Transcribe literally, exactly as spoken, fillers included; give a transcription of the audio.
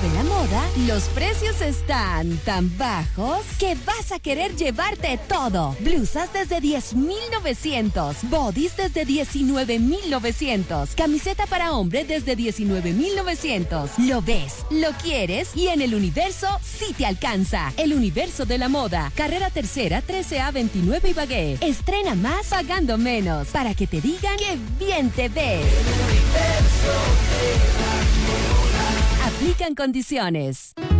de la moda, los precios están tan bajos que vas a querer llevarte todo. Blusas desde diez mil novecientos, bodies desde diecinueve mil novecientos, camiseta para hombre desde diecinueve mil novecientos. Lo ves, lo quieres y en el Universo sí te alcanza. El Universo de la moda, carrera tercera, trece A veintinueve Ibagué. Estrena más pagando menos para que te digan que bien te ves. Aplican condiciones.